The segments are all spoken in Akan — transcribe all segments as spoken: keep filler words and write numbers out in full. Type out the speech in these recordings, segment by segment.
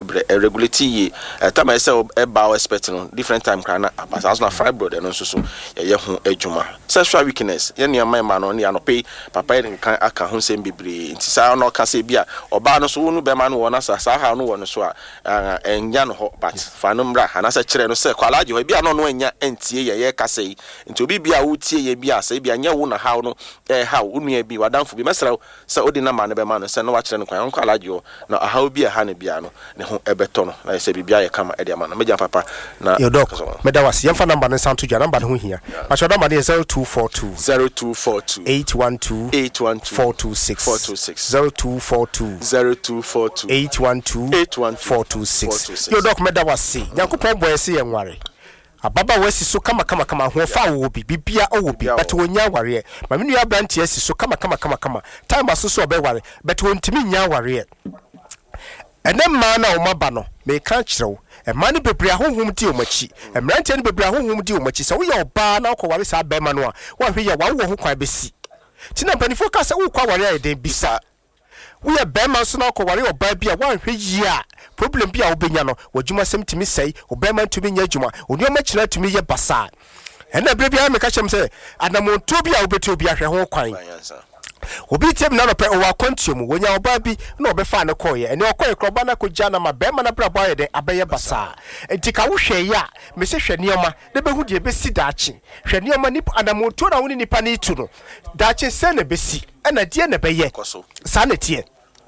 bebre e regulate ye time I say e ba expect no different time kana abasa as na fibroid no so so ye ho adwuma sexual weakness ye ne man man no ne anope papa ye kan aka ho sem bebre nti sa no ka se bia oba no so wonu be ma no wona sa sa ha no wona so a enya no ho but fa no mra ana sa kire no se kwalaje ho bia no no enya entie ye ye ka sei nti obi bia wo tie ye bia sa bia nya wo na ha no eh ha wo nua bi wadamfo bi mesra sa odi na ma no be ma no se no wa kire no kwan kwalaje ho na ha obi ha ne bia no ne ho ebeto no na se bibia ye kama e dia ma no meja papa na yo doc meda wasi yemfa number no santo dwa number no ho hia ma shoda number is zero two four two zero two four two eight one two eight one two four two six four two six zero two four two zero two four two eight one two four two six yo doc meda wasi yakopon boy se yenware ababa wasi so kama kama kama ho fa wo bi bibia owo bi but wonya ware ma me nua branch asi so kama kama kama kama time aso so obeware but wontimi nya ware ene ma na o maba no me ka kirew e ma ne bebre ahohom di o machi e mrante ne bebre ahohom di o machi se wo ye oba na akọ ware sa be ma no a wo hwe ye wa wo ho kwan besi ti na panifo ka se wo kwa ware a den bisa wo ye be ma so na akọ ware oba bi a wo hwe yi a problem bi a wo benya no wadwuma sem timi sei oba ma ntumi nya adwuma oni o ma kira tumi ye basa ena bebre bi a me ka chem se anamonto bi a wo betu bi ahwe ho kwan obi tem na no pe o akontium wonya oba bi na obefa ne koye ene okoye kroba na kogya na ma be ma na bra boye de abeye basa enti ka wo hwe ya me se hwe nioma de behu de besi daachi hwe nioma ni anamoto na woni nipa ni tu no daachi se na besi ena die na beye sa na tie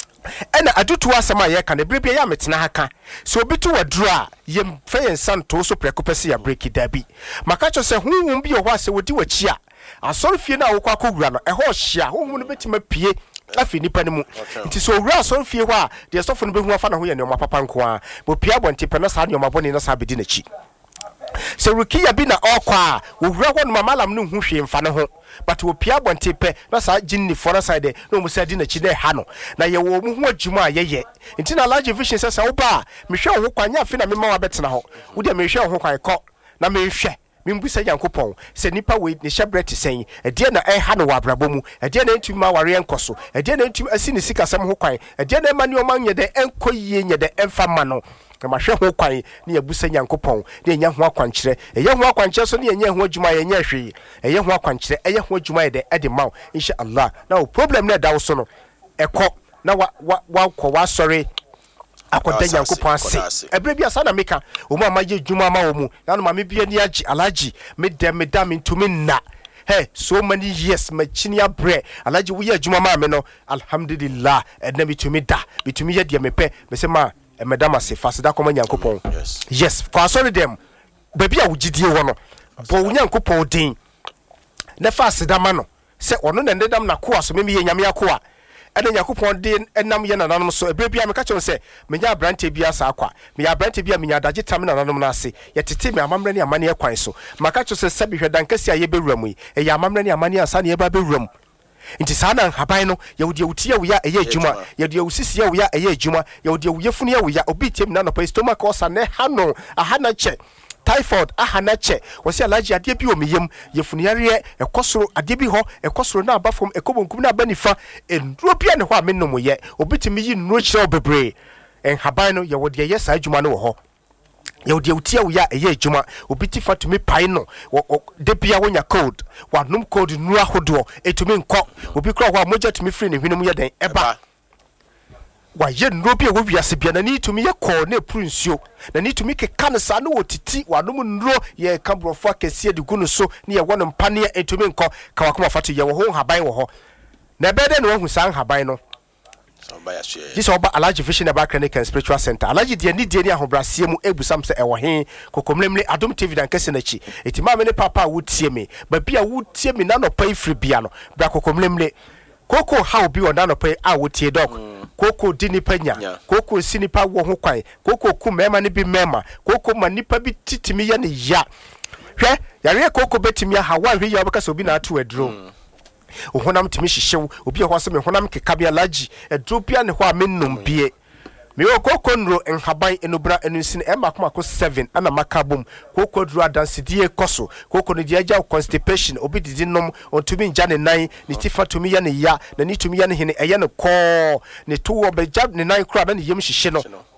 ena adutu asema ye ka na brebia ya metena haka so obi tu wadru a ye fe yensan to so prekopese ya break dabi makacho se hunhum bi o ho ase wodi wachi a asorfie na wokwa kogura no eho hia honhum no betima pie afi nipa ne mu nti so wura asorfie ho a de sofo no behu afa na ho ye ne oma papa nko a bo pia bonte pe na sa ne oma boni na sa bedi na chi se rukiya bi na okwa wura ho no malam no hu hwe mfa ne ho but wo pia bonte pe na sa jinni for side no mu sa di na chi na ha no na ye wo mu ho adwuma ye ye nti na large vision se sa wo ba me hwe ho kwanya afi na me ma wa betena ho wo de me hwe ho kwan ko na me hwe mimbusa yankopon se nipa we ne hyebrete sen ade na eh ha no wabrabomu ade na ntumi ma ware enkoso ade na ntumi asi ne sika sam ho kwan ade na ma ne o manye de enkoyie nye de emfa ma no ma hwe ho kwan ne yabusa yankopon ne nya ho akwankyere eye ho akwankyere so ne nya ho adwuma ye nya hwe eye ho akwankyere eye ho adwuma ye de ede ma insha Allah na problem na da wo so no ekọ na wa wa kwa wa sorry akoda yankopon ase ebre bia sa na meka o mu amaye dwuma ma wo mu na no ma me bia ni agi alaji me dem me dam ntumi na hey so many years machini abre alaji wo ye dwuma ma me no alhamdulillah edna bitumi da bitumi ye de me pe me se ma e medam ase fasida koma yankopon yes kwa sorry dem ba bia wo gidie wo no bo wo yankopon din na fasida ma no se ono na ndedam na ko aso me me ye nyame akoa ene yakopon de enam ye nananom so ebre bia me ka che se menya brante bia sa akwa me ya brante bia menya daje tam nananom na ase ye tete me amamre ne amane e kwan so maka che se sabi hwedankasi aye bewuram yi e ya amamre ne amane asa ne e ba bewuram nti sa na haban no ye wode wutie wo ya eye adwuma ye de wusisi wo ya eye adwuma ye wode wuyefunu ye wo ya obi tem na no pa stomach osa ne ha no aha na che typhoid ahana che wose alaji ade bi omiyem yefunu yare ekosoro ade bi ho ekosoro na abafom ekobonkum na abanifa enduro bia ne ho amennom ye obitimi yi nnuro kire obebre en haban no ye wode ye sa adwuma no wo ho ye wode utia wo ya eye adwuma obiti fatumi pai no de bia wonya code wadnum code nnuro ahodo etumi nko obi kro ho a moja tumi free ne hwenum ye den eba wa ye nnuro bia wo wiase bia na ni tumi ye ko na epuru nsuo na ni tumi keka ne sa na wotiti wadom nnuro ye kambrofo akese de gunu so ne ye wono mpane etumi nko ka wakoma fatu ye wo ho haban wo ho na ebede ne wo san haban no so ba ya hwe this oba alaji vision about clinic and spiritual center alaji de ni de ni ahobrasie mu ebusam se e wo he kokomlemle adom tv dan kese na chi etima me ne papa wotie me ba bia wotie me na no pa ifri bia no bra kokomlemle koko how bi on no pa a wotie dok koko di nipa nya koko si nipa wo ho kwan koko ku mema ne bi mema koko ma nipa bi titimi ya ne ya hwe yare koko betimi ha wa hwe ya obeka so bi na atu adro ohonam timi hyehyew obi ho asem honam keka bia laji adro bia ne ho a mennom bie me wo koko nro enhaban enobra enunsin e makoma ko seven ana makabom koko dru adansidie koso koko ne diaja constipation obi didi nom ontumi nja ne nan ne tifa tumi ya ne ya na ni tumi ya ne hene eye ne ko ne to obeja ne nan kura na ne yem hyehye no